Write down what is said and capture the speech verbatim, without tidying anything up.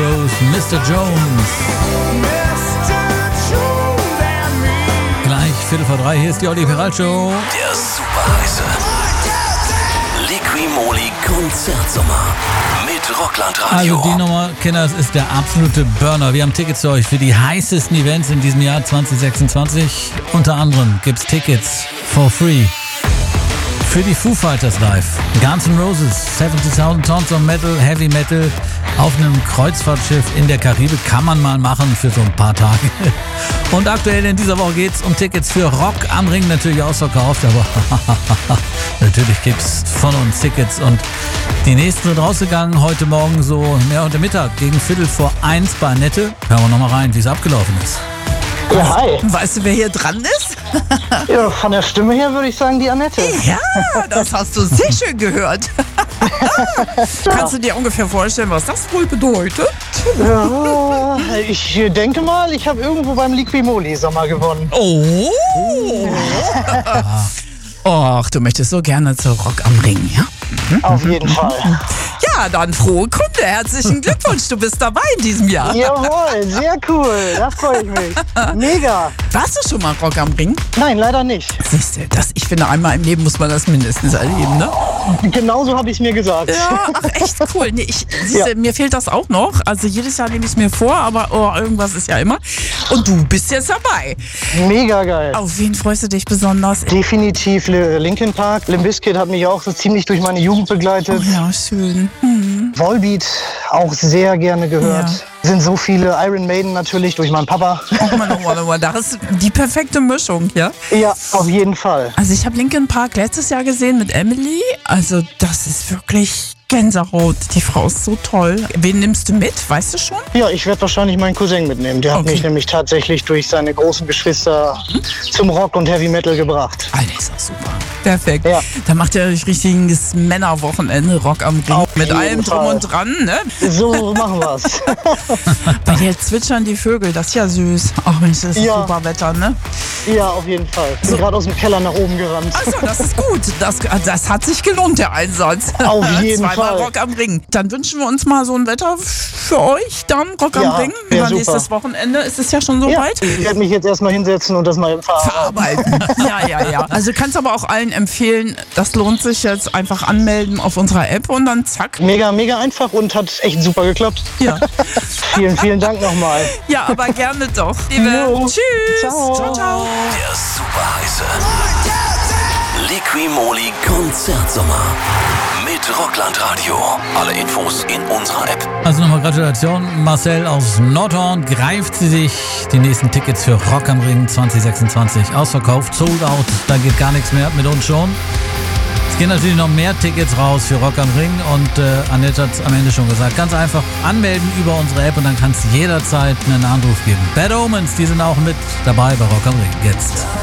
Rose, Mister Jones. Gleich Viertel vor drei, hier ist die Olli Peralt Show. Der super heiße Liqui-Moly Konzertsommer mit Rockland Radio. Also die Nummer, Kinders, ist der absolute Burner. Wir haben Tickets für euch für die heißesten Events in diesem Jahr zwanzig sechsundzwanzig. Unter anderem gibt's Tickets for free für die Foo Fighters live, Guns N' Roses, siebzigtausend Tons of Metal, Heavy Metal auf einem Kreuzfahrtschiff in der Karibik. Kann man mal machen für so ein paar Tage. Und aktuell in dieser Woche geht's um Tickets für Rock am Ring, natürlich ausverkauft, aber natürlich gibt's von uns Tickets. Und die nächsten sind rausgegangen heute Morgen so mehr unter Mittag gegen Viertel vor eins bei Annette. Hören wir nochmal rein, wie es abgelaufen ist. Ja, hi. Weißt du, wer hier dran ist? Ja, von der Stimme her würde ich sagen, die Annette. Ja, das hast du sehr schön gehört. Kannst du dir ungefähr vorstellen, was das wohl bedeutet? Ja, ich denke mal, ich habe irgendwo beim Liqui-Moly Sommer gewonnen. Oh! Och, du möchtest so gerne zu Rock am Ring, ja? Auf jeden Fall. Ja, dann frohe Kunde. Herzlichen Glückwunsch, du bist dabei in diesem Jahr. Jawohl, sehr cool. Da freue ich mich. Mega. Warst du schon mal Rock am Ring? Nein, leider nicht. Siehst du, das, ich finde, einmal im Leben muss man das mindestens erleben, ne? Genauso habe ich es mir gesagt. Ja, ach, echt cool. Nee, ich, siehste, Ja. mir fehlt das auch noch. Also jedes Jahr nehme ich es mir vor, aber oh, irgendwas ist ja immer. Und du bist jetzt dabei. Mega geil. Auf wen freust du dich besonders? Definitiv Linkin Park. Limp Bizkit hat mich auch so ziemlich durch meine Jugend begleitet. Oh ja, schön. Hm. Volbeat auch sehr gerne gehört. Ja. Sind so viele. Iron Maiden natürlich durch meinen Papa. Oh Mann, oh Mann, oh Mann. Das ist die perfekte Mischung, ja? Ja, auf jeden Fall. Also ich habe Linkin Park letztes Jahr gesehen mit Emily. Also das ist wirklich Gänsehaut. Die Frau ist so toll. Wen nimmst du mit? Weißt du schon? Ja, ich werde wahrscheinlich meinen Cousin mitnehmen. Der hat Okay. mich nämlich tatsächlich durch seine großen Geschwister zum Rock und Heavy Metal gebracht. Alter, ist das super. Perfekt. Ja. Da macht ihr euch richtiges Männerwochenende, Rock am Ring. Auf Mit jeden allem drum Fall. und dran, ne? So machen wir's. Bei dir zwitschern die Vögel, das ist ja süß. Ach Mensch, das ist Ja. super Wetter, ne? Ja, auf jeden Fall. Bin gerade aus dem Keller nach oben gerannt. Achso, das ist gut. Das, das hat sich gelohnt, der Einsatz. Auf jeden Zweimal Fall. Rock am Ring. Dann wünschen wir uns mal so ein Wetter für euch, dann Rock am Ja, Ring. wär Übernächstes super. Wochenende ist es ja schon Ja, soweit. ich werde mich jetzt erstmal hinsetzen und das mal verarbeiten. Verarbeiten. Ja, ja, ja. Also kannst aber auch allen empfehlen, das lohnt sich jetzt einfach anmelden auf unserer App und dann zack. Mega, mega einfach und hat echt super geklappt. Ja, Vielen, vielen Dank nochmal. ja aber gerne doch. Liebe. Jo. Tschüss. Ciao. Ciao, ciao. Der super heiße Liqui-Moly Konzertsommer mit Rockland Radio. Alle Infos in unserer App. Also nochmal Gratulation, Marcel aus Nordhorn greift sie sich die nächsten Tickets für Rock am Ring zwanzig sechsundzwanzig. Ausverkauft, sold out, da geht gar nichts mehr mit uns schon. Es gehen natürlich noch mehr Tickets raus für Rock am Ring und äh, Annette hat es am Ende schon gesagt. Ganz einfach anmelden über unsere App und dann kannst du jederzeit einen Anruf geben. Bad Omens, die sind auch mit dabei bei Rock am Ring. Jetzt.